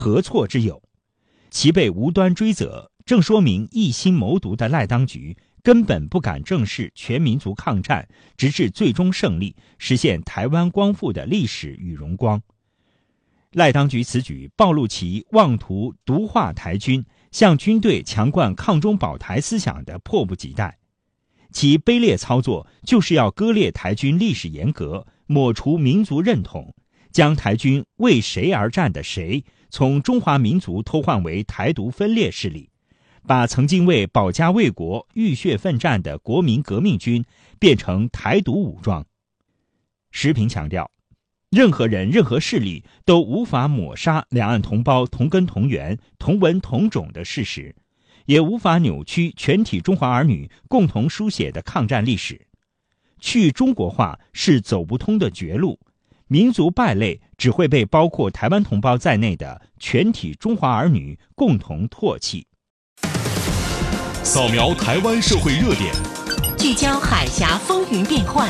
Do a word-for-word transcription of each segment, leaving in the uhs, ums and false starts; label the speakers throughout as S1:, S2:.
S1: 何错之有？其被无端追责，正说明一心谋独的赖当局根本不敢正视全民族抗战，直至最终胜利，实现台湾光复的历史与荣光。赖当局此举暴露其妄图独化台军，向军队强灌抗中保台思想的迫不及待。其卑劣操作就是要割裂台军历史沿革，抹除民族认同，将台军为谁而战的谁从中华民族偷换为台独分裂势力，把曾经为保家卫国浴血奋战的国民革命军变成台独武装。时评强调，任何人任何势力都无法抹杀两岸同胞同根同源同文同种的事实，也无法扭曲全体中华儿女共同书写的抗战历史。去中国化是走不通的绝路，民族败类只会被包括台湾同胞在内的全体中华儿女共同唾弃。
S2: 扫描台湾社会热点，
S3: 聚焦海峡风云变幻，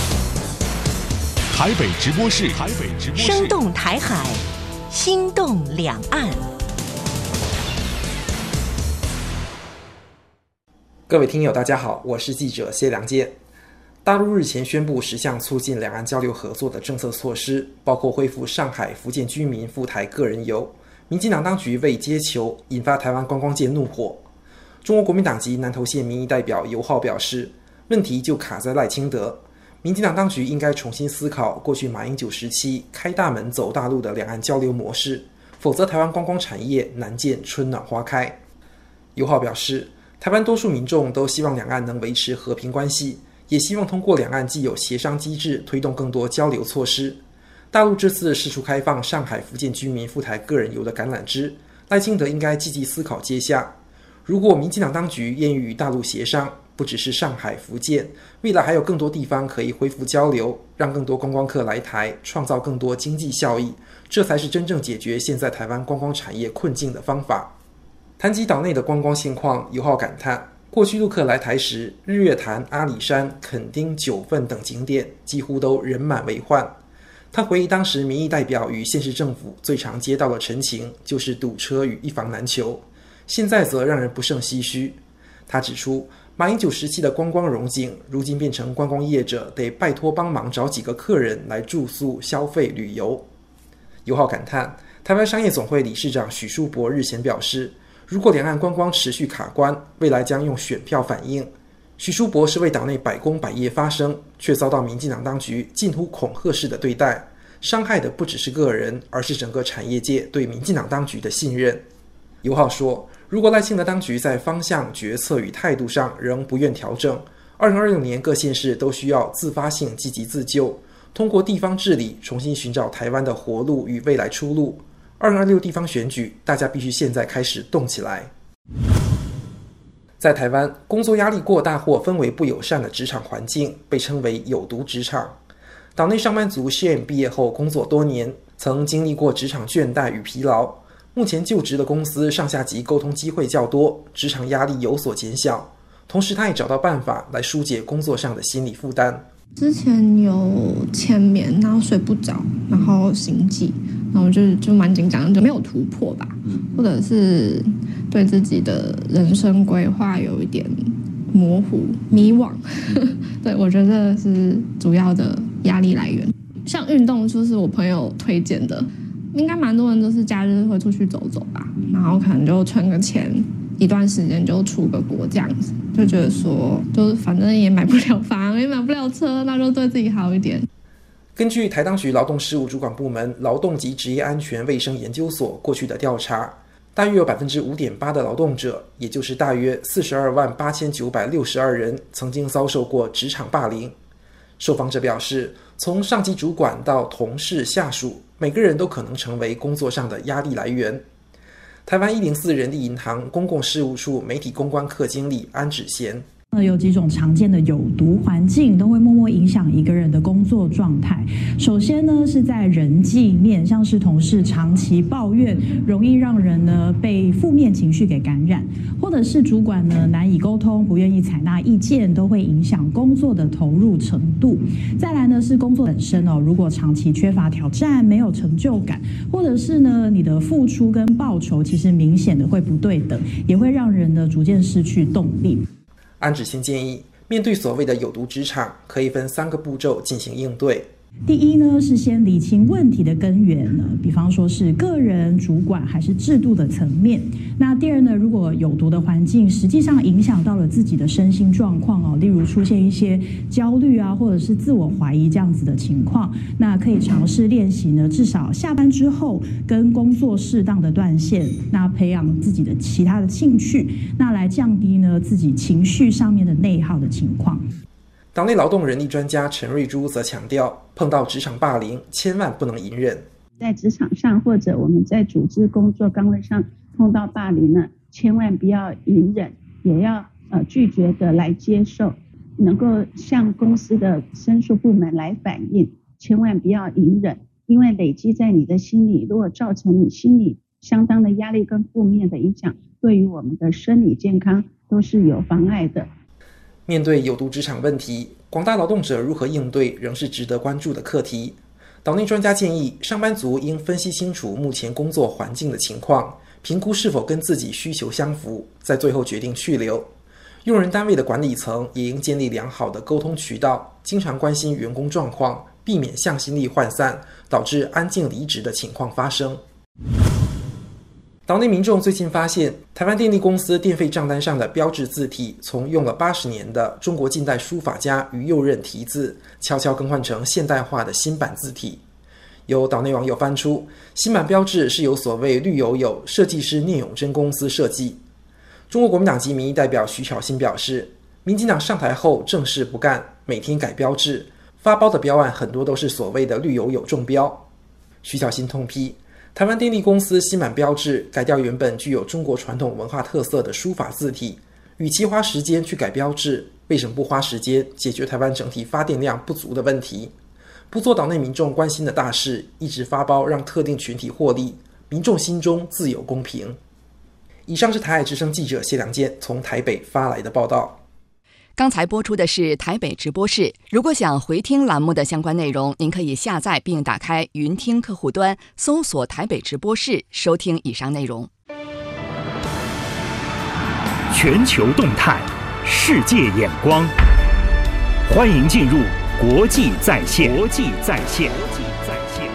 S2: 台北直播室，台北直播室，
S3: 生动台海，心动两岸。
S4: 各位听友大家好，我是记者谢良介。大陆日前宣布十项促进两岸交流合作的政策措施，包括恢复上海、福建居民赴台个人游。民进党当局未接球，引发台湾观光界怒火。中国国民党籍南投县民意代表尤浩表示，问题就卡在赖清德，民进党当局应该重新思考过去马英九时期开大门走大陆的两岸交流模式，否则台湾观光产业难见春暖花开。尤浩表示，台湾多数民众都希望两岸能维持和平关系，也希望通过两岸既有协商机制推动更多交流措施。大陆这次释出开放上海、福建居民赴台个人游的橄榄枝，赖清德应该积极思考接下。如果民进党当局愿意与大陆协商，不只是上海、福建，未来还有更多地方可以恢复交流，让更多观光客来台，创造更多经济效益，这才是真正解决现在台湾观光产业困境的方法。谈及岛内的观光现况，尤浩感叹，过去陆客来台时，日月潭、阿里山、垦丁、九份等景点几乎都人满为患。他回忆当时民意代表与县市政府最常接到的陈情就是堵车与一房难求，现在则让人不胜唏嘘。他指出，马英九时期的观光荣景，如今变成观光业者得拜托帮忙找几个客人来住宿、消费、旅游。尤浩感叹，台湾商业总会理事长许书博日前表示，如果两岸观光持续卡关，未来将用选票反映。许书博是为岛内百工百业发声，却遭到民进党当局近乎恐吓式的对待，伤害的不只是个人，而是整个产业界对民进党当局的信任。尤浩说，如果赖清德当局在方向、决策与态度上仍不愿调整，二零二六年各县市都需要自发性积极自救，通过地方治理重新寻找台湾的活路与未来出路。二零二六地方选举，大家必须现在开始动起来。在台湾，工作压力过大或氛围不友善的职场环境被称为有毒职场。岛内上班族 Shane 毕业后工作多年，曾经历过职场倦怠与疲劳。目前就职的公司上下级沟通机会较多，职场压力有所减小。同时，他也找到办法来疏解工作上的心理负担。
S5: 之前有浅眠，然后睡不着，然后心悸，然后就就蛮紧张，就没有突破吧，或者是对自己的人生规划有一点模糊、迷惘。对，我觉得是主要的压力来源。像运动，就是我朋友推荐的，应该蛮多人都是假日会出去走走吧，然后可能就存个钱，一段时间就出个国这样子，就觉得说，就是反正也买不了房，也买不了车，那就对自己好一点。
S4: 根据台当局劳动事务主管部门劳动及职业安全卫生研究所过去的调查，大约有 百分之五点八 的劳动者，也就是大约四十二万八千九百六十二人，曾经遭受过职场霸凌。受访者表示，从上级主管到同事、下属，每个人都可能成为工作上的压力来源。台湾一零四人力银行公共事务处媒体公关课经理安芷贤，
S6: 有几种常见的有毒环境都会默默影响一个人的工作状态。首先呢，是在人际面，像是同事长期抱怨，容易让人呢被负面情绪给感染，或者是主管呢难以沟通，不愿意采纳意见，都会影响工作的投入程度。再来呢是工作本身哦，如果长期缺乏挑战，没有成就感，或者是呢你的付出跟报酬其实明显的会不对等，也会让人呢逐渐失去动力。
S4: 安芷欣建议，面对所谓的有毒职场，可以分三个步骤进行应对。
S6: 第一呢，是先理清问题的根源呢，比方说是个人、主管还是制度的层面。那第二呢，如果有毒的环境实际上影响到了自己的身心状况哦，例如出现一些焦虑啊，或者是自我怀疑这样子的情况，那可以尝试练习呢，至少下班之后跟工作适当的断线，那培养自己的其他的兴趣，那来降低呢自己情绪上面的内耗的情况。
S4: 党内劳动人力专家陈瑞珠则强调，碰到职场霸凌，千万不能隐忍。
S7: 在职场上或者我们在组织工作岗位上碰到霸凌呢，千万不要隐忍，也要呃拒绝的来接受，能够向公司的申诉部门来反映，千万不要隐忍，因为累积在你的心里，如果造成你心理相当的压力跟负面的影响，对于我们的生理健康都是有妨碍的。
S4: 面对有毒职场问题，广大劳动者如何应对仍是值得关注的课题。党内专家建议，上班族应分析清楚目前工作环境的情况，评估是否跟自己需求相符，在最后决定去留。用人单位的管理层也应建立良好的沟通渠道，经常关心员工状况，避免向心力涣散，导致安静离职的情况发生。党内民众最近发现，台湾电力公司电费账单上的标志字体，从用了八十年的中国近代书法家于右任题字，悄悄更换成现代化的新版字体。有党内网友翻出，新版标志是由所谓绿油油设计师聂永真公司设计。中国国民党籍民意代表徐巧芯表示，民进党上台后正事不干，每天改标志，发包的标案很多都是所谓的绿油油中标。徐巧芯痛批，台湾电力公司新版标志改掉原本具有中国传统文化特色的书法字体，与其花时间去改标志，为什么不花时间解决台湾整体发电量不足的问题？不做岛内民众关心的大事，一直发包让特定群体获利，民众心中自有公平。以上是台海之声记者谢良健从台北发来的报道。
S8: 刚才播出的是台北直播室。如果想回听栏目的相关内容，您可以下载并打开云听客户端，搜索台北直播室，收听以上内容。
S1: 全球动态，世界眼光，欢迎进入国际在线。国际在线。国际在线。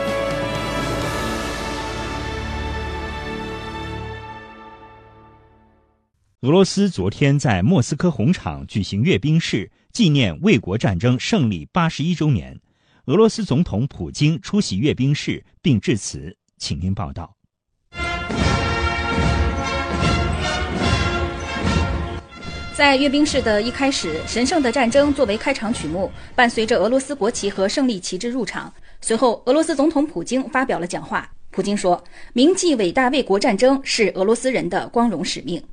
S1: 俄罗斯昨天在莫斯科红场举行阅兵式，纪念卫国战争胜利八十一周年。俄罗斯总统普京出席阅兵式并致辞，请听报道。
S9: 在阅兵式的一开始，神圣的战争作为开场曲目，伴随着俄罗斯国旗和胜利旗帜入场。随后，俄罗斯总统普京发表了讲话。普京说，铭记伟大卫国战争是俄罗斯人的光荣使命。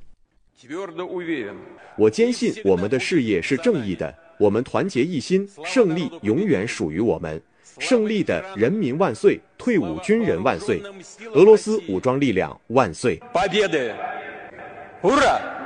S10: 我坚信我们的事业是正义的，我们团结一心，胜利永远属于我们。胜利的人民万岁，退伍军人万岁，俄罗斯武装力量万岁。